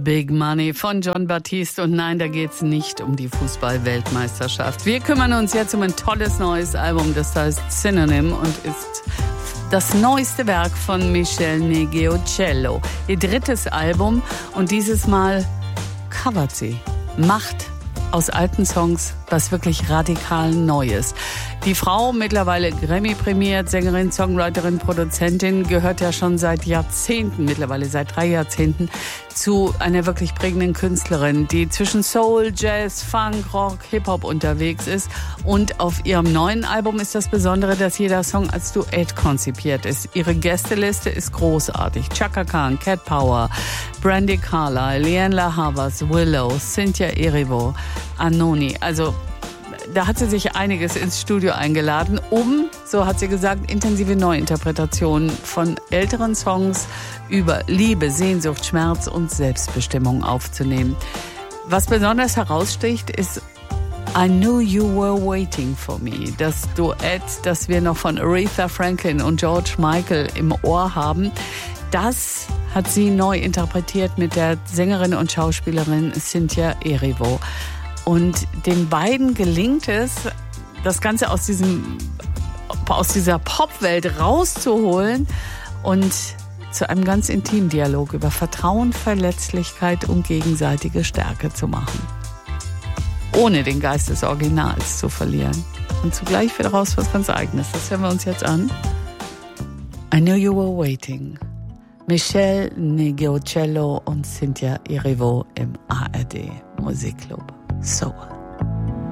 Big Money von Jon Batiste. Und nein, da geht's nicht um die Fußball-Weltmeisterschaft. Wir kümmern uns jetzt um ein tolles neues Album, das heißt Synonym und ist das neueste Werk von Michelle Nigiocello. Ihr drittes Album und dieses Mal covert sie, macht aus alten Songs was wirklich radikal Neues. Die Frau, mittlerweile Grammy-prämiert, Sängerin, Songwriterin, Produzentin, gehört ja schon seit Jahrzehnten, mittlerweile seit 3 Jahrzehnten, zu einer wirklich prägenden Künstlerin, die zwischen Soul, Jazz, Funk, Rock, Hip-Hop unterwegs ist. Und auf ihrem neuen Album ist das Besondere, dass jeder Song als Duett konzipiert ist. Ihre Gästeliste ist großartig. Chaka Khan, Cat Power, Brandi Carlile, Lianne La Havas, Willow, Cynthia Erivo, Anoni. Also da hat sie sich einiges ins Studio eingeladen, um, so hat sie gesagt, intensive Neuinterpretationen von älteren Songs über Liebe, Sehnsucht, Schmerz und Selbstbestimmung aufzunehmen. Was besonders heraussticht, ist I Knew You Were Waiting For Me, das Duett, das wir noch von Aretha Franklin und George Michael im Ohr haben. Das hat sie neu interpretiert mit der Sängerin und Schauspielerin Cynthia Erivo. Und den beiden gelingt es, das Ganze aus dieser Popwelt rauszuholen und zu einem ganz intimen Dialog über Vertrauen, Verletzlichkeit und gegenseitige Stärke zu machen. Ohne den Geist des Originals zu verlieren. Und zugleich wird daraus was ganz Eigenes. Das hören wir uns jetzt an. I Knew You Were Waiting. Michelle Nigiocello und Cynthia Erivo im ARD Musikclub. Soul.